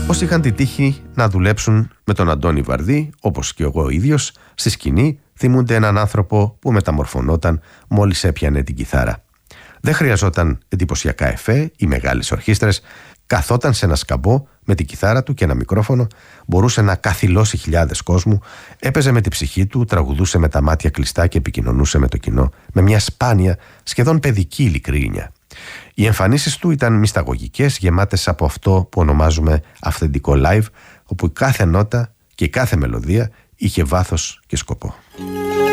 Όσοι είχαν τη τύχη να δουλέψουν με τον Αντώνη Βαρδί, όπως και εγώ ίδιος, στη σκηνή θυμούνται έναν άνθρωπο που μεταμορφωνόταν μόλις έπιανε την κιθάρα. Δεν χρειαζόταν εντυπωσιακά εφέ ή μεγάλες ορχήστρες. Καθόταν σε ένα σκαμπό με την κιθάρα του και ένα μικρόφωνο, μπορούσε να καθυλώσει χιλιάδες κόσμου, έπαιζε με την ψυχή του, τραγουδούσε με τα μάτια κλειστά και επικοινωνούσε με το κοινό με μια σπάνια, σχεδόν παιδική ειλικρίνεια. Οι εμφανίσεις του ήταν μυσταγωγικές, γεμάτες από αυτό που ονομάζουμε αυθεντικό live, όπου κάθε νότα και κάθε μελωδία είχε βάθος και σκοπό.